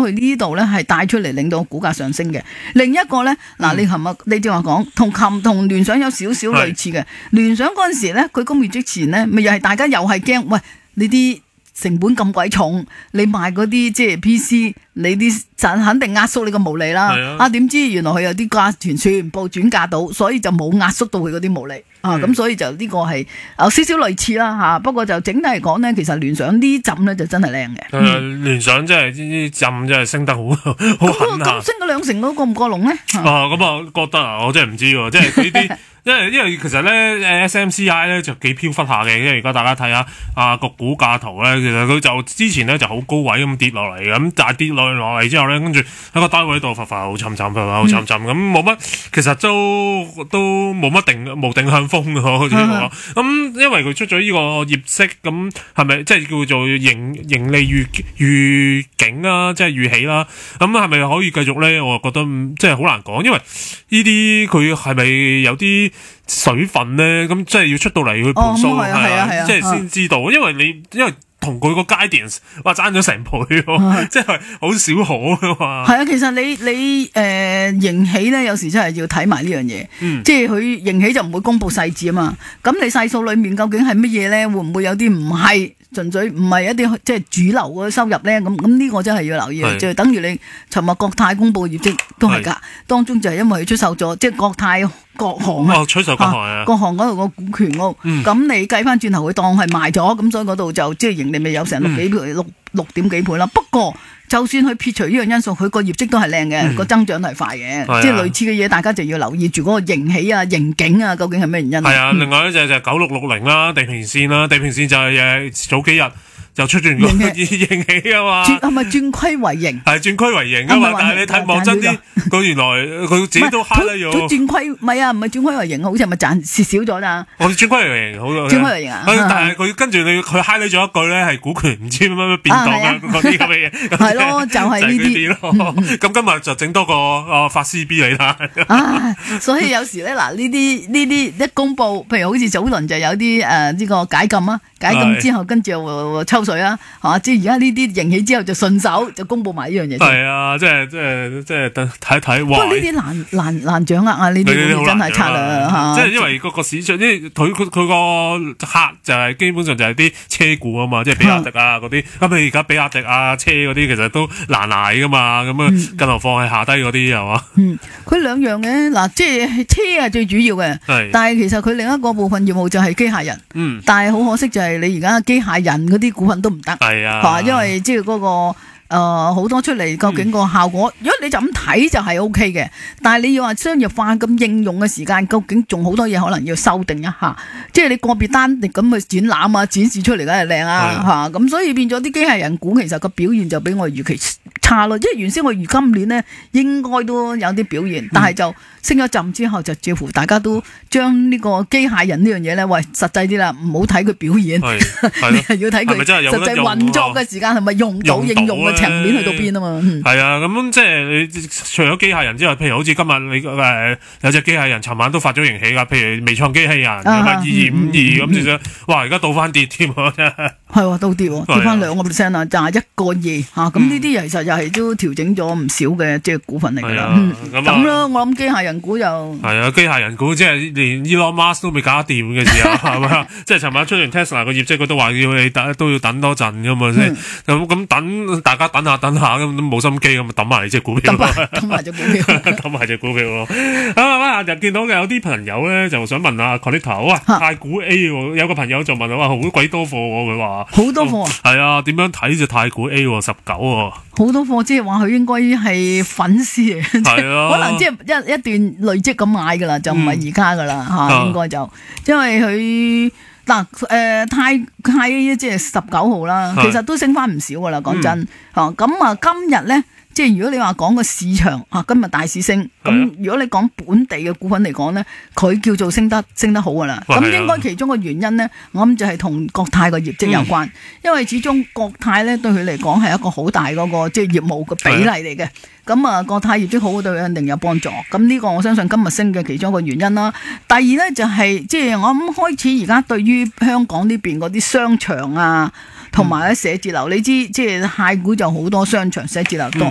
去呢度咧係帶出嚟令到股價上升嘅。另一個咧嗱，你正話講同聯想有少少類似嘅。聯想嗰陣時咧，佢公業績前咧，咪又係大家又係驚，喂呢啲成本咁鬼重，你賣嗰啲即係 PC， 你啲肯定壓縮你個毛利啦。點知原來佢有啲價錢全部轉嫁到，所以就冇壓縮到佢嗰啲毛利。咁所以就呢個係有少少類似啦嚇。不過就整體嚟講咧，其實聯想呢浸咧就真係靚嘅。聯想真係呢浸真係升得好狠下。 咁升咗2成都過唔過龍咧？ 咁啊覺得我真係唔知喎，即係呢啲。因為其實咧 SMCI 咧就幾飄忽下嘅，因為而家大家睇下個股價圖咧，其實佢就之前咧就好高位咁跌落嚟，咁但係跌落嚟之後咧，跟住喺個低位度浮沉沉咁冇乜，其實都冇乜無定向風嘅好似話。咁因為佢出咗呢個業績，咁係咪即係叫做盈利預警啊，即係預起啦？咁係咪可以繼續咧？我覺得即係好難講，因為呢啲佢係咪有啲水分咧，咁即係要出到嚟去盤數，即係先知道。因為同佢個 guidance 話爭咗成倍，即係好少可噶嘛。係啊，其實你盈喜咧，有時真係要睇埋呢樣嘢。即係佢盈喜就唔會公布細節啊嘛。咁你細數裏面究竟係乜嘢咧？會唔會有啲唔係純粹唔係一啲即係主流嘅收入咧？咁呢個真係要留意。就等於你尋日國泰公布業績都係㗎，當中就係因為佢出售咗即係國泰國航出售國航啊， 國航嗰度個股權咁你計翻轉頭佢當係賣咗，咁所以嗰度就即係盈利咪有成6點幾倍啦。不過就算佢撇除呢樣因素，佢個業績都係靚嘅，個增長係快嘅，即係類似嘅嘢，大家就要留意住嗰個盈喜啊、盈警啊，究竟係咩原因？ 係啊，另外一隻就係9660啦，地平線啦，地平線就係早幾日就出現個盈喜啊嘛， 係咪轉虧為盈？ 係轉虧為盈啊嘛，但係你睇望真啲，佢原來佢自己都蝦咗。 佢轉虧唔係轉虧為盈，好似係咪賺蝕少咗咋？ 我轉虧為盈好多。 轉虧為盈啊！ 但係佢跟住佢蝦你咗一句咧，係股權唔知乜變動啊嗰啲咁嘅嘢。 係咯，就係呢啲咯。咁今日就整多個發 CB 你啦。 所以有時咧嗱，呢啲一公佈，譬如好似早輪就有啲呢個解禁啊，解禁之後跟住又抽水啊，即係而家呢啲盈喜之後就順手就公佈埋呢樣嘢。 係啊，即係睇一睇。 不過呢啲難掌握啊，呢啲真係策略嚇。 即係因為個市場，因為佢個客就係基本上就係啲車股啊嘛，即係比亞迪啊嗰啲。咁你而家比亞迪啊車嗰啲其實都難捱噶嘛，咁更何況係下低嗰啲係嘛？ 佢兩樣嘅嗱，即係車係最主要嘅，但係其實佢另一個部分業務就係機械人。但係好可惜就係你而家機械人嗰啲股份都唔得。係啊，因為即係嗰個好多出嚟，究竟個效果，如果你就咁睇就係 OK 嘅，但係你要話商業化咁應用嘅時間，究竟仲好多嘢可能要修訂一下，即係你個別單咁去展覽啊、展示出嚟梗係靚啊嚇，咁所以變咗啲機械人股其實個表現就比我預期差咯，即係原先我預今年呢應該都有啲表現，但係就升咗陣之後就似乎大家都將呢個機械人呢樣嘢咧，喂實際啲啦，唔好睇佢表現，你係要睇佢實際運作嘅時間係咪用到應用嘅層面去到邊啊嘛？ 係啊，咁即係你除咗機械人之外，譬如好似今日你有隻機械人，尋晚都發咗盈喜㗎，譬如微創機器人2252咁，其實哇而家倒翻跌添喎，真係係倒跌喎，跌翻2%啊，賺1個2嚇，咁呢啲其實又係都調整咗唔少嘅即係股份嚟㗎啦。咁咯，我諗機械人股又係啊，機械人股即係連 Elon Musk 都未搞掂嘅時候係咪？即係尋晚出完 Tesla 個業績，佢都話要你都要等多陣㗎嘛，即係咁等大家等下咁都冇心機咁咪抌埋你隻股票， 抌埋隻股票， 抌埋隻股票咯。啊就見到嘅有啲朋友咧就想問下 Conetta 啊，太古 A 喎，有個朋友就問我話好鬼多貨喎，佢話好多貨啊， 係啊，點樣睇隻太古 A 19喎？ 好多貨，即係話佢應該係粉絲嚟，可能即係一段累積咁買噶啦，就唔係而家噶啦嚇，應該就因為佢太即係19號啦，其實都升翻唔少噶啦，講真嚇。咁啊，今日咧。即係如果你話講個市場今日大市升，咁如果你講本地嘅股份嚟講咧，佢叫做升得好㗎啦。咁應該其中個原因咧，我諗就係同國泰個業績有關，因為始終國泰咧對佢嚟講係一個好大嗰個即係業務嘅比例嚟嘅。咁啊，國泰業績好對佢肯定有幫助。咁呢個我相信今日升嘅其中一個原因啦。第二咧就係即係我諗開始而家對於香港呢邊嗰啲商場啊，同埋咧寫字樓，你知即係太古就好多商場寫字樓多。